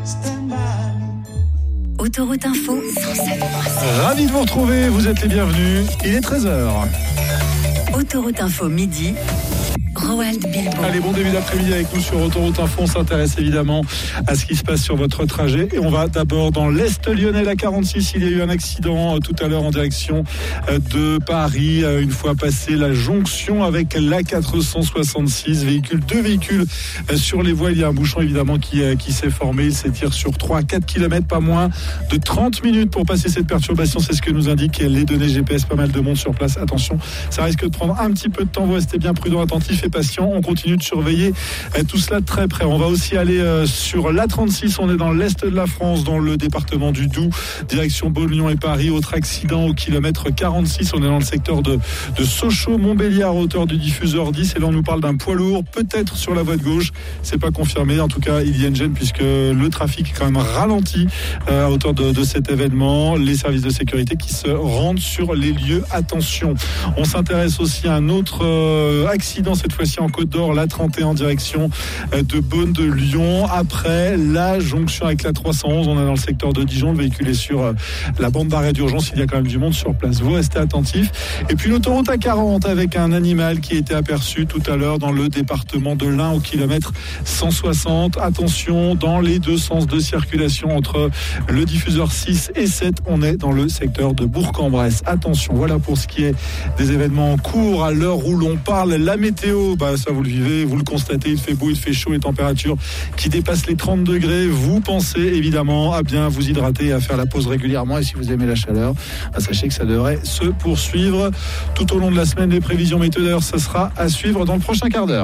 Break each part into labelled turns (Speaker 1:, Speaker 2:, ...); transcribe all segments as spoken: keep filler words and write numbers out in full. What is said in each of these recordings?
Speaker 1: Autoroute Info, cent sept point sept.
Speaker 2: Ravi de vous retrouver, vous êtes les bienvenus. Il est treize heures.
Speaker 1: Autoroute Info midi. Roald Bilbo.
Speaker 2: Allez, bon début d'après-midi avec nous sur Autoroute Info. On s'intéresse évidemment à ce qui se passe sur votre trajet. Et on va d'abord dans l'Est lyonnais, la quarante-six. Il y a eu un accident tout à l'heure en direction de Paris. Une fois passé la jonction avec l'A quatre cent soixante-six. Véhicule, deux véhicules sur les voies. Il y a un bouchon évidemment qui, qui s'est formé. Il s'étire sur trois à quatre kilomètres, pas moins de trente minutes pour passer cette perturbation. C'est ce que nous indiquent les données G P S. Pas mal de monde sur place. Attention, ça risque de prendre un petit peu de temps. Vous restez bien prudent, attentif et patient. On continue de surveiller euh, tout cela de très près. On va aussi aller euh, sur l'A trente-six. On est dans l'Est de la France, dans le département du Doubs, direction Beaune-Lyon et Paris. Autre accident au kilomètre quarante-six. On est dans le secteur de, de Sochaux-Montbéliard, à hauteur du diffuseur dix. Et là, on nous parle d'un poids lourd, peut-être sur la voie de gauche. C'est pas confirmé. En tout cas, il y a une gêne puisque le trafic est quand même ralenti euh, à hauteur de, de cet événement. Les services de sécurité qui se rendent sur les lieux. Attention. On s'intéresse aussi à un autre euh, accident, cette fois-ci en Côte d'Or, l'A trente et un en direction de Beaune de Lyon. Après la jonction avec la trois cent onze, on est dans le secteur de Dijon. Le véhicule est sur la bande d'arrêt d'urgence. Il y a quand même du monde sur place. Vous restez attentifs. Et puis l'autoroute A quarante avec un animal qui a été aperçu tout à l'heure dans le département de l'Ain au kilomètre cent soixante. Attention, dans les deux sens de circulation entre le diffuseur six et sept, on est dans le secteur de Bourg-en-Bresse. Attention, voilà pour ce qui est des événements en cours à l'heure où l'on parle. La météo, bah, ça vous le vivez, vous le constatez, il fait beau, il fait chaud, les températures qui dépassent les trente degrés. Vous pensez évidemment à bien vous hydrater et à faire la pause régulièrement. Et si vous aimez la chaleur, bah, sachez que ça devrait se poursuivre tout au long de la semaine. Les prévisions météo, d'ailleurs, ça sera à suivre dans le prochain quart d'heure.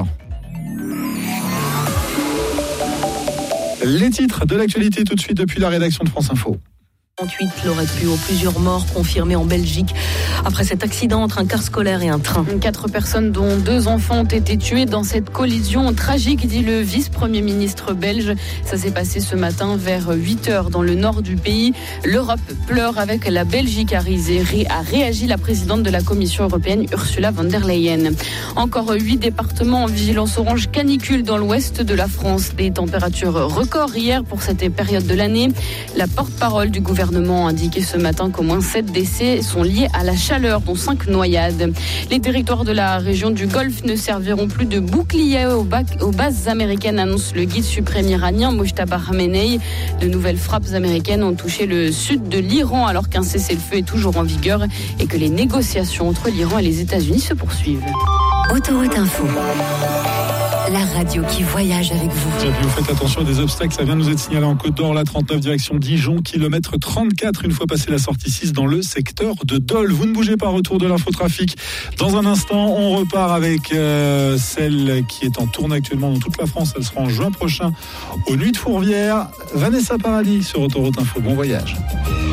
Speaker 2: Les titres de l'actualité tout de suite depuis la rédaction de France Info.
Speaker 3: trente-huit, Laurette Puot, plusieurs morts confirmés en Belgique après cet accident entre un car scolaire et un train. Quatre personnes dont deux enfants ont été tués dans cette collision tragique, dit le vice-premier ministre belge. Ça s'est passé ce matin vers huit heures dans le nord du pays. L'Europe pleure avec la Belgique, a réagi la présidente de la Commission européenne, Ursula von der Leyen. Encore huit départements en vigilance orange canicule dans l'ouest de la France. Des températures records hier pour cette période de l'année. La porte-parole du gouvernement Le gouvernement a indiqué ce matin qu'au moins sept décès sont liés à la chaleur, dont cinq noyades. Les territoires de la région du Golfe ne serviront plus de bouclier aux, ba- aux bases américaines, annonce le guide suprême iranien Mojtaba Khamenei. De nouvelles frappes américaines ont touché le sud de l'Iran alors qu'un cessez-le-feu est toujours en vigueur et que les négociations entre l'Iran et les États-Unis se poursuivent.
Speaker 1: Autoroute Info. La radio qui voyage avec vous.
Speaker 2: Vous faites attention à des obstacles, ça vient de nous être signalé en Côte d'Or, la trente-neuf direction Dijon, kilomètre trente-quatre, une fois passé la sortie six dans le secteur de Dole. Vous ne bougez pas, retour de l'infotrafic. Dans un instant, on repart avec euh, celle qui est en tournée actuellement dans toute la France. Elle sera en juin prochain aux Nuits de Fourvière. Vanessa Paradis sur Autoroute Info. Bon voyage.